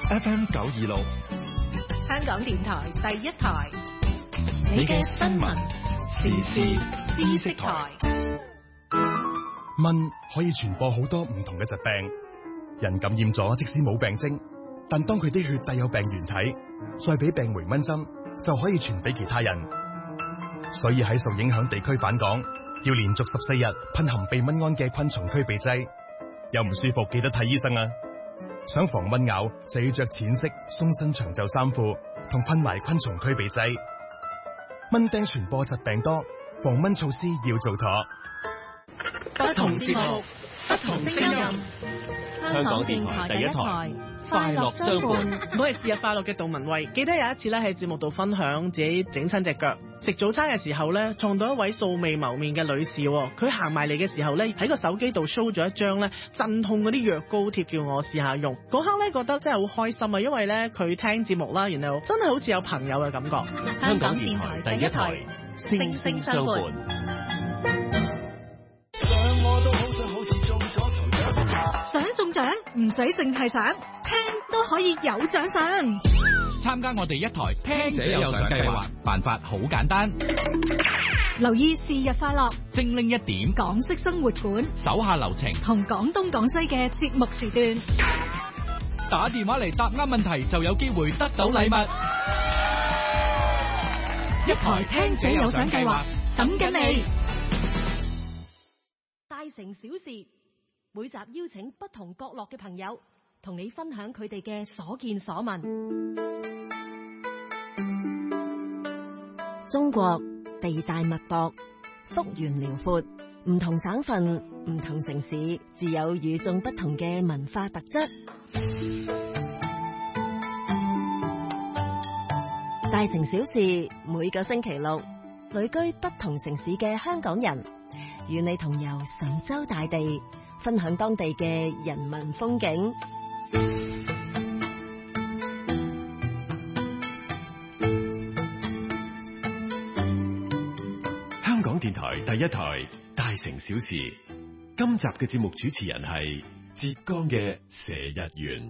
FM 926， 香港電台第一台，你嘅新聞時事知識台。 蚊可以傳播好多唔同嘅疾病，人感染咗即使冇病徵，但當佢啲血帶有病原體，再俾病媒蚊針，就可以傳俾其他人。所以喺受影響地區返港，要連續14日噴含避蚊胺嘅昆蟲驅鼻劑。有唔舒服記得睇醫生啊！想防蚊咬就要着淺色鬆身長袖衫褲，同噴埋昆蟲驅鼻劑。蚊叮傳播疾病多，防蚊措施要做妥。 不同節目，不同聲音。香港電台第一台，快樂相伴。 我係是日快樂嘅杜文慧。記得有一次咧喺節目度分享自己整親隻腳，食早餐嘅時候咧撞到一位素未謀面嘅女士，佢行埋嚟嘅時候咧喺個手機度 show 咗一張咧鎮痛嗰啲藥膏貼，叫我試下用。嗰刻咧覺得真係好開心啊，因為咧佢聽節目啦，然後真係好似有朋友嘅感覺。 香港電台第一台，聲聲相伴。 想中獎唔使淨係想，聽都可以有獎賞。 參加我哋一台聽者有獎計劃，辦法好簡單。 留意是日快樂， 精靈一點， 港式生活館， 手下留情， 同廣東廣西嘅節目時段。 打電話嚟答啱問題就有機會得到禮物。 一台聽者有獎計劃，等緊你。 大城小事，每集邀請不同角落嘅朋友，同你分享佢哋嘅所見所聞。 中國地大物博，幅員遼闊，唔同省份、唔同城市，自有與眾不同嘅文化特質。大城小事，每個星期六，旅居不同城市嘅香港人，與你同遊神州大地，分享當地嘅人文風景。 香港電台第一台大城小事，今集嘅節目主持人係浙江嘅佘日元。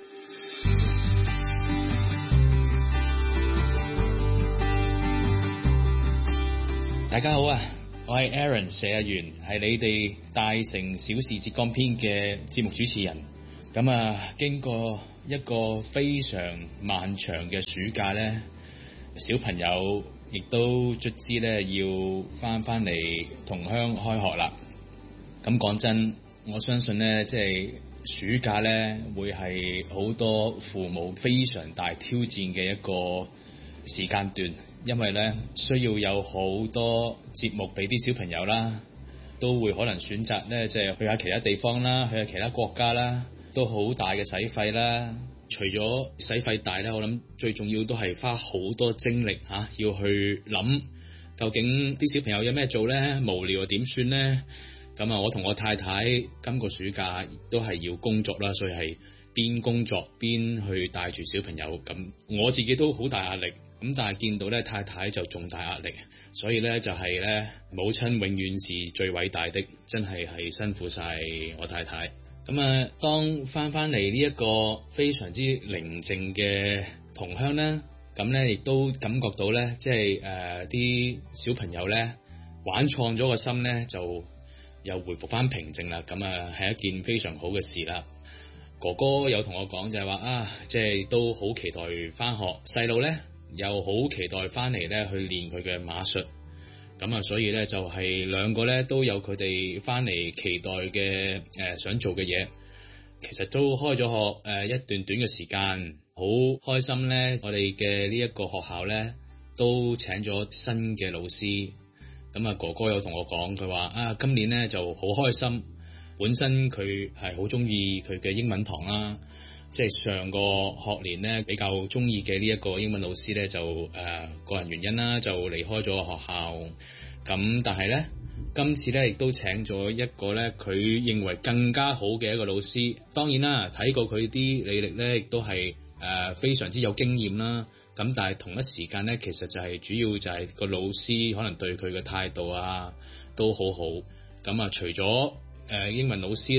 大家好啊，我係 Aaron 佘日元，係你哋大城小事浙江篇嘅節目主持人。咁啊，經過一個非常漫長嘅暑假咧，小朋友亦都卒之咧要翻嚟同鄉開學啦。咁講真，我相信咧，即係暑假咧會係好多父母非常大挑戰嘅一個時間段，因為咧需要有好多節目俾啲小朋友啦，都會可能選擇咧即係去下其他地方啦，去下其他國家啦，都好大嘅使費啦。除咗使費大咧，我諗最重要都係花好多精力要去諗究竟啲小朋友有咩做咧，無聊又點算咧？咁啊，我同我太太今個暑假都係要工作啦，所以係邊工作邊去帶住小朋友，咁我自己都好大壓力。咁但係見到咧太太就重大壓力，所以咧就係咧母親永遠是最偉大的，真係辛苦晒我太太。咁啊，當翻嚟呢一個非常之寧靜嘅同鄉咧，咁咧亦都感覺到咧，即係啲小朋友咧玩創咗個心咧，就又回復翻平靜啦。咁啊係一件非常好嘅事啦。哥哥有同我講就係話即係都好期待翻學，細路咧又好期待翻嚟咧去練佢嘅馬術。咁啊，所以咧就係兩個咧都有佢哋翻嚟期待嘅想做嘅嘢。其實都開咗學一段短嘅時間，好開心咧。我哋嘅呢一個學校咧都請咗新嘅老師。咁啊，哥哥有同我講，佢話今年咧就好開心。本身佢係好中意佢嘅英文堂啦，即係上個學年咧比較中意嘅呢一個英文老師咧就個人原因啦，就離開咗個學校。咁但係咧今次咧亦都請咗一個咧佢認為更加好嘅一個老師。當然啦，睇過佢啲履歷咧亦都係非常之有經驗啦。咁但係同一時間咧，其實就係主要就係個老師可能對佢嘅態度都好好。咁啊，除咗英文老師咧，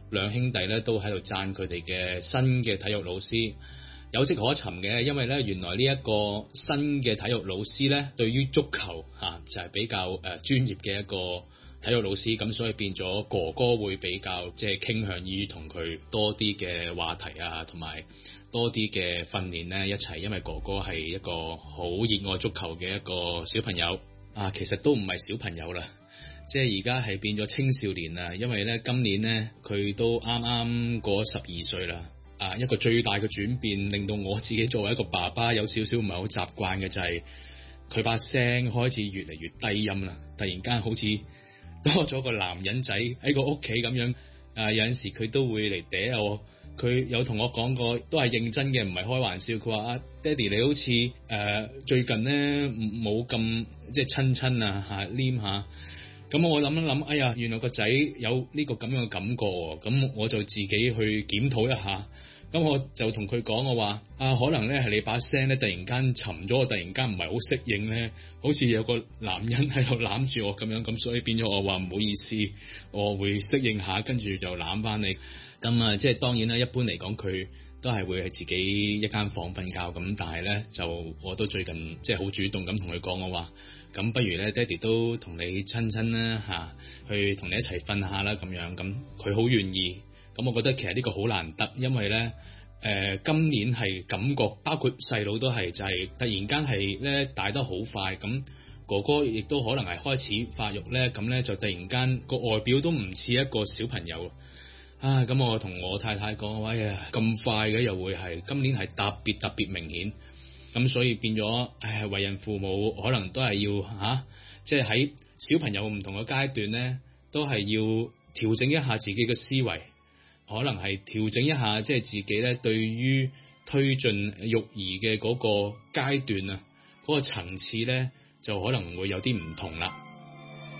兩兄弟咧都喺度讚佢哋嘅新嘅體育老師有跡可尋嘅，因為咧原來呢一個新嘅體育老師咧對於足球就係比較專業嘅一個體育老師，咁所以變咗哥哥會比較即係傾向於同佢多啲嘅話題啊，同埋多啲嘅訓練咧一齊，因為哥哥係一個好熱愛足球嘅一個小朋友啊，其實都唔係小朋友啦。即係而家係變咗青少年啦，因為咧今年咧佢都啱啱過咗12歲啦。一個最大嘅轉變，令到我自己作為一個爸爸有少少唔係好習慣嘅就係佢把聲開始越嚟越低音啦。突然間好似多咗個男人仔喺個屋企咁樣。有陣時佢都會嚟嗲我，佢有同我講過，都係認真嘅，唔係開玩笑。佢話爹哋你好似最近咧冇咁即係親啊黏下。咁我諗一諗，哎呀，原來個仔有呢個咁樣嘅感覺喎，咁我就自己去檢討一下。咁我就同佢講，我話可能咧係你把聲咧突然間沉咗，我突然間唔係好適應咧，好似有個男人喺度攬住我咁樣，咁所以變咗我話唔好意思，我會適應下，跟住就攬翻你。咁即係當然啦，一般嚟講佢都係會係自己一間房瞓覺咁，但係咧就我都最近即係好主動咁同佢講，我話咁不如咧爹哋都同你親親啦去同你一齊瞓下啦咁樣，咁佢好願意。咁我覺得其實呢個好難得，因為咧今年係感覺包括細佬都係就係突然間係咧大得好快，咁哥哥亦都可能係開始發育咧，咁咧就突然間個外表都唔似一個小朋友。咁我同我太太講，哎呀咁快嘅，又會係今年係特別明顯，咁所以變咗為人父母可能都係要即係喺小朋友唔同嘅階段咧，都係要調整一下自己嘅思維，可能係調整一下即係自己咧對於推進育兒嘅嗰個階段嗰個層次咧就可能會有啲唔同啦。